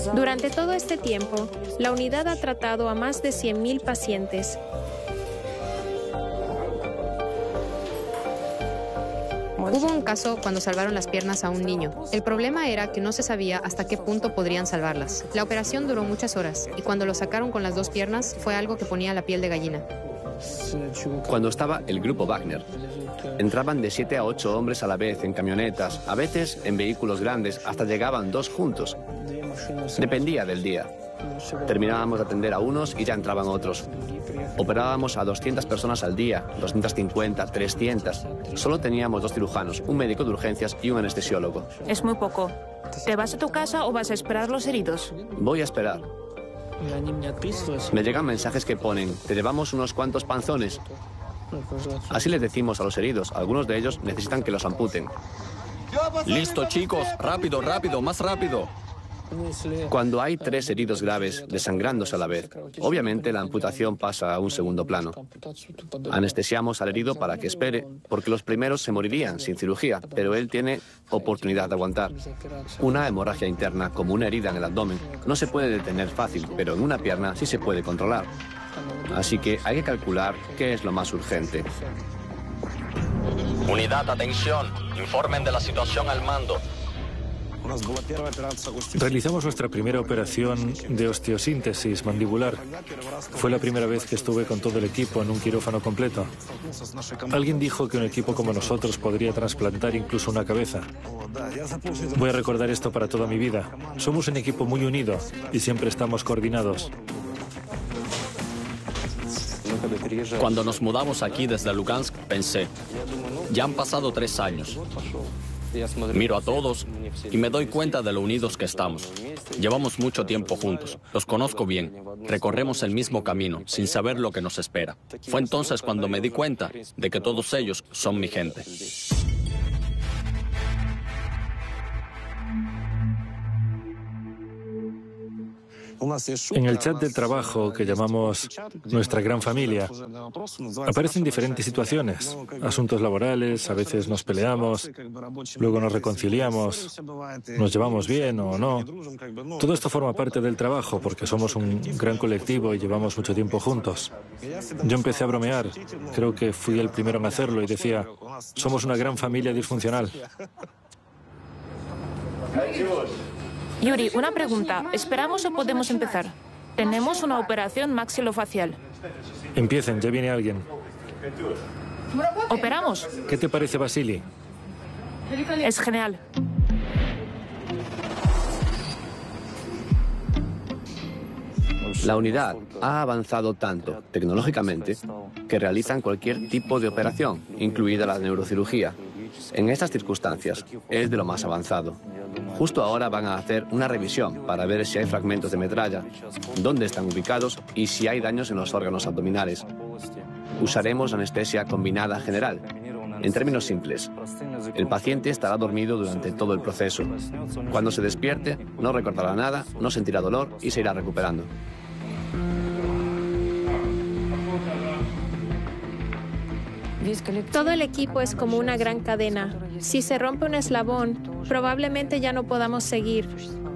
Durante todo este tiempo, la unidad ha tratado a más de 100.000 pacientes. Hubo un caso cuando salvaron las piernas a un niño. El problema era que no se sabía hasta qué punto podrían salvarlas. La operación duró muchas horas y cuando lo sacaron con las dos piernas fue algo que ponía la piel de gallina. Cuando estaba el grupo Wagner, entraban de 7 a 8 hombres a la vez en camionetas, a veces en vehículos grandes, hasta llegaban 2 juntos. Dependía del día. Terminábamos de atender a unos y ya entraban otros. Operábamos a 200 personas al día, 250, 300. Solo teníamos 2 cirujanos, un médico de urgencias y un anestesiólogo. Es muy poco. ¿Te vas a tu casa o vas a esperar los heridos? Voy a esperar. Me llegan mensajes que ponen, te llevamos unos cuantos panzones. Así les decimos a los heridos, algunos de ellos necesitan que los amputen. Listo, chicos, rápido, rápido, más rápido. Cuando hay 3 heridos graves desangrándose a la vez, obviamente la amputación pasa a un segundo plano. Anestesiamos al herido para que espere, porque los primeros se morirían sin cirugía, pero él tiene oportunidad de aguantar. Una hemorragia interna, como una herida en el abdomen, no se puede detener fácil, pero en una pierna sí se puede controlar. Así que hay que calcular qué es lo más urgente. Unidad, atención, informen de la situación al mando. Realizamos nuestra primera operación de osteosíntesis mandibular. Fue la primera vez que estuve con todo el equipo en un quirófano completo. Alguien dijo que un equipo como nosotros podría trasplantar incluso una cabeza. Voy a recordar esto para toda mi vida. Somos un equipo muy unido y siempre estamos coordinados. Cuando nos mudamos aquí desde Lugansk, pensé, ya han pasado 3 años. Miro a todos y me doy cuenta de lo unidos que estamos. Llevamos mucho tiempo juntos, los conozco bien, recorremos el mismo camino sin saber lo que nos espera. Fue entonces cuando me di cuenta de que todos ellos son mi gente. En el chat del trabajo, que llamamos nuestra gran familia, aparecen diferentes situaciones, asuntos laborales, a veces nos peleamos, luego nos reconciliamos, nos llevamos bien o no. Todo esto forma parte del trabajo porque somos un gran colectivo y llevamos mucho tiempo juntos. Yo empecé a bromear, creo que fui el primero en hacerlo y decía, somos una gran familia disfuncional. Yuri, una pregunta. ¿Esperamos o podemos empezar? Tenemos una operación maxilofacial. Empiecen, ya viene alguien. ¿Operamos? ¿Qué te parece, Vasily? Es genial. La unidad ha avanzado tanto tecnológicamente que realizan cualquier tipo de operación, incluida la neurocirugía. En estas circunstancias es de lo más avanzado. Justo ahora van a hacer una revisión para ver si hay fragmentos de metralla, dónde están ubicados y si hay daños en los órganos abdominales. Usaremos anestesia combinada general. En términos simples, el paciente estará dormido durante todo el proceso. Cuando se despierte, no recordará nada, no sentirá dolor y se irá recuperando. Todo el equipo es como una gran cadena. Si se rompe un eslabón, probablemente ya no podamos seguir.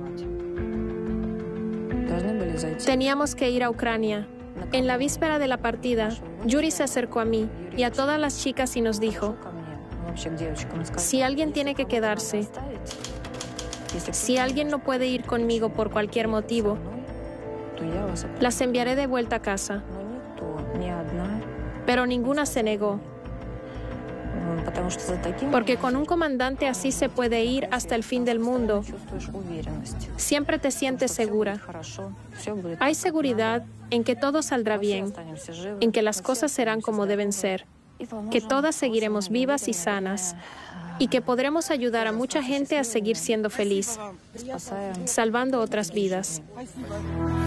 Teníamos que ir a Ucrania. En la víspera de la partida, Yuri se acercó a mí y a todas las chicas y nos dijo, si alguien tiene que quedarse, si alguien no puede ir conmigo por cualquier motivo, las enviaré de vuelta a casa. Pero ninguna se negó. Porque con un comandante así se puede ir hasta el fin del mundo. Siempre te sientes segura. Hay seguridad en que todo saldrá bien, en que las cosas serán como deben ser, que todas seguiremos vivas y sanas, y que podremos ayudar a mucha gente a seguir siendo feliz, salvando otras vidas.